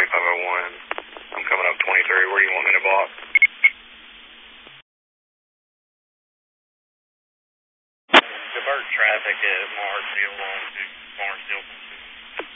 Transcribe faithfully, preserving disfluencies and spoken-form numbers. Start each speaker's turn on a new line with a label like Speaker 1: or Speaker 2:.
Speaker 1: twenty-five oh one. I'm coming up twenty-three. Where do you want me to block? Divert traffic at Mars Hill on to Mars Hill.